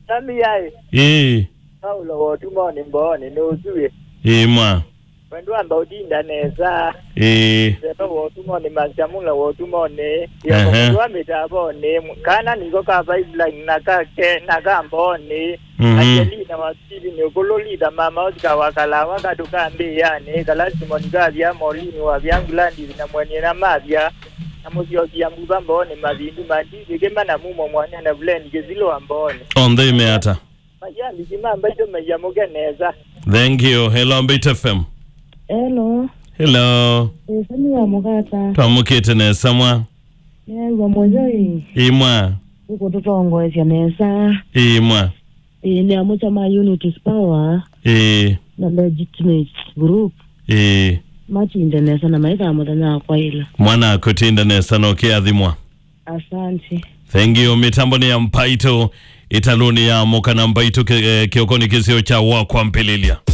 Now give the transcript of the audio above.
Sami yai. Paulo wotuma ni mbone no zuwe. Ma. Wendo amba udinda neza. Seto wotuma ni mazamula wotuma ne. Yo mitabo kana niko ka pipeline naka mbone. Ajeli na wasili ni kololi da mama odika wakala wakaduka mbe yani kala simonika bya molini wa byangulandi na mwenye na mabya. Namuzioji ya mbambone mabindu mandi kema na mumo mwana na blend gezilo ambone. Onde meata. Majani jimamba ito mejamuge neza. Thank you. Hello Mbita FM. Hello. Sani wa mugata. Pamukete nesa mwa. Wa mojoi. Imwa. Uko tutongo ya nesa. Imwa. Ni amucha ma Unity's Power. Na legitimate group. Machi indanesa na maika amutanya kwa ila. Mwana kutinda nesa no kiadhimwa. Asante. Thank you. Mitambo ni ya Mpaito. Italuni ya Moka na Mpaito kiokoni kisio cha wakwa mpililia.